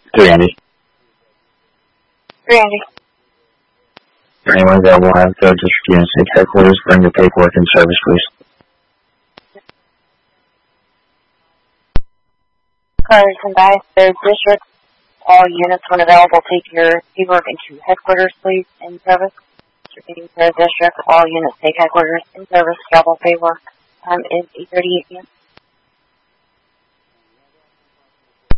Randy. Randy. For anyone available, have the district unit state headquarters bring your paperwork and service, please. Carson by the district. All units, when available, take your paperwork into headquarters, please, in service. Repeating for the district, all units take headquarters in service. Travel paperwork. Time is 8:38 p.m.